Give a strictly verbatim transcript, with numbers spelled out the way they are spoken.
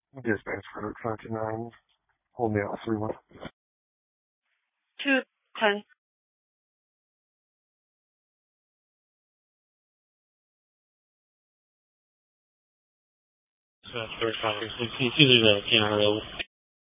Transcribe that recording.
Dispatch for twenty-nine. Hold me out three one. two ten. Dispatch for Fox. Can you see the K nine level?